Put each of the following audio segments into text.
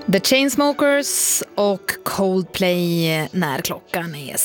The Chainsmokers och Coldplay när klockan är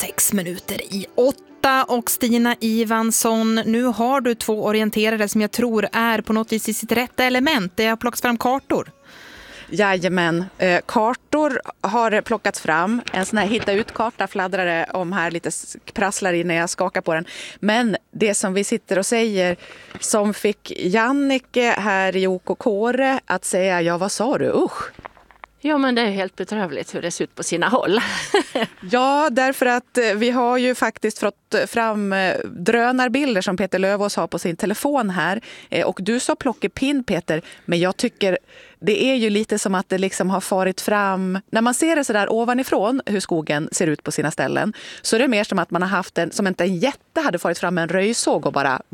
7:06. Och Stina Ivansson, nu har du 2 orienterare som jag tror är på något vis i sitt rätta element. Det har plockats fram kartor. Jajamän, kartor har plockats fram. En sån här hitta ut-karta fladdrar det om här, lite prasslar i när jag skakar på den. Men det som vi sitter och säger, som fick Jannike här i OKK att säga, ja vad sa du, usch. Ja, men det är helt bedrövligt hur det ser ut på sina håll. Ja, därför att vi har ju faktiskt fått fram drönarbilder som Peter Lövås har på sin telefon här. Och du sa plockepinn, Peter, men jag tycker det är ju lite som att det liksom har farit fram. När man ser det så där ovanifrån hur skogen ser ut på sina ställen, så är det mer som att man har haft som inte en jätte hade farit fram en röjsåg och bara...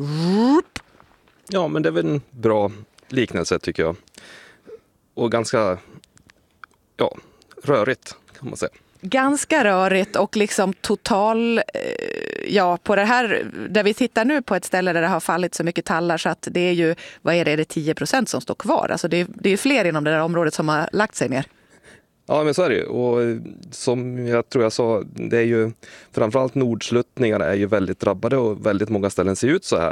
Ja, men det är väl en bra liknelse tycker jag. Och ganska... Ja, rörigt kan man säga. Ganska rörigt och liksom total, ja på det här där vi tittar nu på ett ställe där det har fallit så mycket tallar så att det är ju, vad är det 10% som står kvar? Alltså det är fler inom det där området som har lagt sig ner. Ja, men så är det ju. Och som jag tror jag sa, det är ju framförallt nordsluttningarna är ju väldigt drabbade och väldigt många ställen ser ut så här.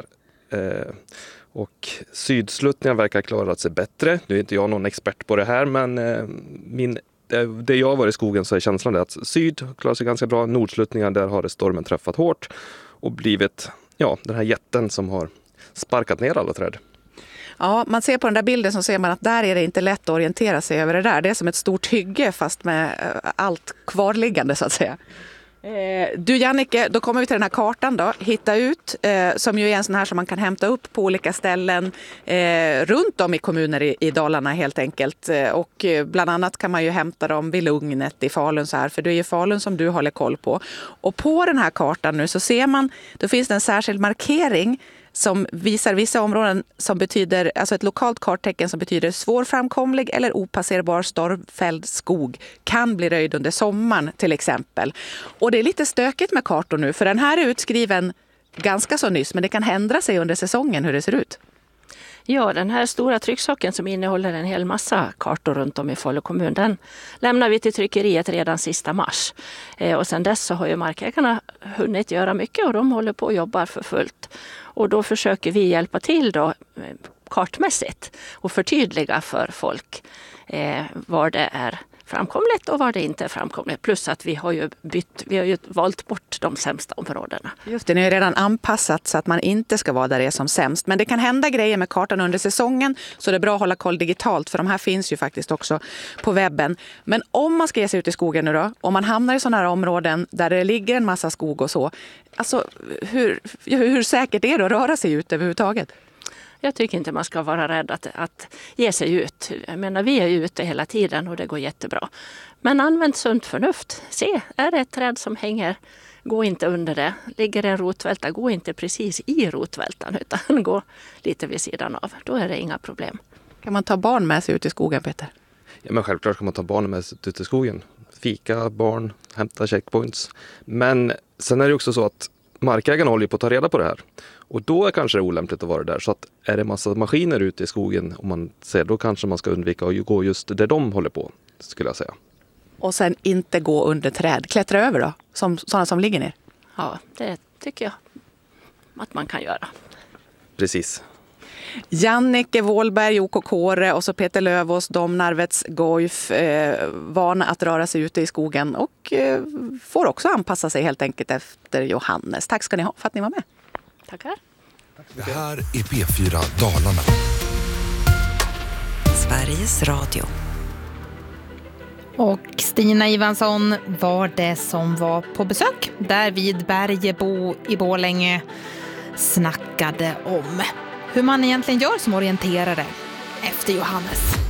Och sydsluttningar verkar klara sig bättre. Nu är inte jag någon expert på det här, men det jag var i skogen så är känslan det att syd klarar sig ganska bra. Nordsluttningar, där har det stormen träffat hårt och blivit den här jätten som har sparkat ner alla träd. Ja, man ser på den där bilden så ser man att där är det inte lätt att orientera sig över det där. Det är som ett stort hygge fast med allt kvarliggande så att säga. Du Jannike, då kommer vi till den här kartan då, hitta ut, som ju är en sån här som man kan hämta upp på olika ställen runt om i kommuner i Dalarna helt enkelt. Och bland annat kan man ju hämta dem vid Lugnet i Falun så här, för det är ju Falun som du håller koll på. Och på den här kartan nu så ser man, då finns det en särskild markering som visar vissa områden som betyder, alltså ett lokalt karttecken som betyder svårframkomlig eller opasserbar stormfälld skog kan bli röjd under sommaren till exempel. Och det är lite stökigt med kartor nu för den här är utskriven ganska så nyss men det kan ändra sig under säsongen hur det ser ut. Ja, den här stora trycksaken som innehåller en hel massa kartor runt om i Falu kommun, den lämnar vi till tryckeriet redan sista mars. Och sen dess så har ju markägarna hunnit göra mycket och de håller på och jobbar för fullt. Och då försöker vi hjälpa till då kartmässigt och förtydliga för folk var det är framkomligt och var det inte är framkomligt. Plus att vi har ju valt bort de sämsta områdena. Just det, ni har redan anpassat så att man inte ska vara där det är som sämst. Men det kan hända grejer med kartan under säsongen så det är bra att hålla koll digitalt för de här finns ju faktiskt också på webben. Men om man ska ge sig ut i skogen nu då, om man hamnar i sådana här områden där det ligger en massa skog och så, alltså hur säkert är det att röra sig ut överhuvudtaget? Jag tycker inte man ska vara rädd att ge sig ut. Jag menar, vi är ute hela tiden och det går jättebra. Men använd sunt förnuft. Se, är det ett träd som hänger, gå inte under det. Ligger det en rotvälta, gå inte precis i rotvältan utan gå lite vid sidan av. Då är det inga problem. Kan man ta barn med sig ut i skogen, Peter? Ja, men självklart kan man ta barnen med sig ut i skogen. Fika, barn, hämta checkpoints. Men sen är det också så att markägarna håller på att ta reda på det här. Och då är kanske det olämpligt att vara där. Så att är det massa maskiner ute i skogen, om man ser, då kanske man ska undvika att gå just där de håller på, skulle jag säga. Och sen inte gå under träd. Klättra över då, sådana som ligger ner. Ja, det tycker jag att man kan göra. Precis. Jannike Wåhlberg, OKK och så Peter Lövås, Domnarvets Goif, vana att röra sig ute i skogen och får också anpassa sig helt enkelt efter Johannes. Tack ska ni ha för att ni var med. Tackar. Det här är P4 Dalarna. Sveriges Radio. Och Stina Ivansson var det som var på besök där vid Bergebo i Borlänge snackade om hur man egentligen gör som orienterare efter Johannes.